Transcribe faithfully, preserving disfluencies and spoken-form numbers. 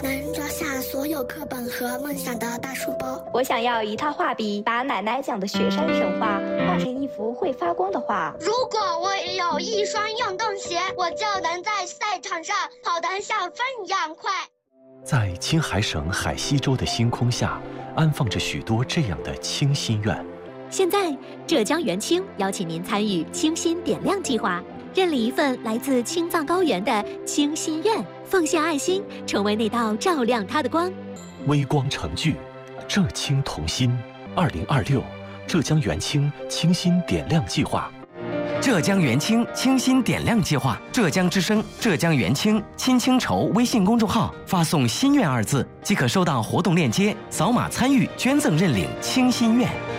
能装下所有课本和梦想的大书包。 我想要一套画笔，把奶奶讲的雪山神话画成一幅会发光的画。 如果我也有一双运动鞋，我就能在赛场上跑得像风一样快。 在青海省海西州的星空下，安放着许多这样的清心愿。 现在，浙江元清邀请您参与清心点亮计划，认领一份来自青藏高原的清心愿，奉献爱心，成为那道照亮它的光。 微光成炬，浙青同心。二零二六浙江元清清心点亮计划。 浙江元清清心点亮计划，浙江之声、浙江元清亲清筹微信公众号发送“心愿”二字，即可收到活动链接，扫码参与捐赠认领清心愿。